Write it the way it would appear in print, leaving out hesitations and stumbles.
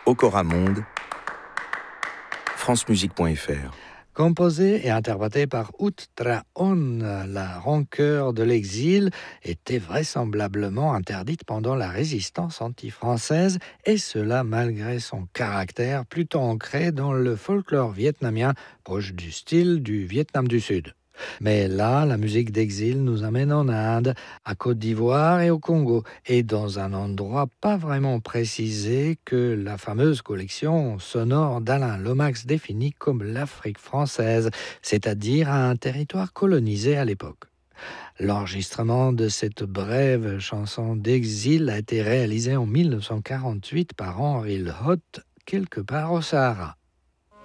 Okoramonde, francemusique.fr. Composée et interprétée par Outraon, la rancœur de l'exil était vraisemblablement interdite pendant la résistance anti-française, et cela malgré son caractère plutôt ancré dans le folklore vietnamien, proche du style du Vietnam du Sud. Mais là, la musique d'exil nous amène en Inde, à Côte d'Ivoire et au Congo, et dans un endroit pas vraiment précisé que la fameuse collection sonore d'Alain Lomax définit comme l'Afrique française, c'est-à-dire un territoire colonisé à l'époque. L'enregistrement de cette brève chanson d'exil a été réalisé en 1948 par Henry Lhot, quelque part au Sahara.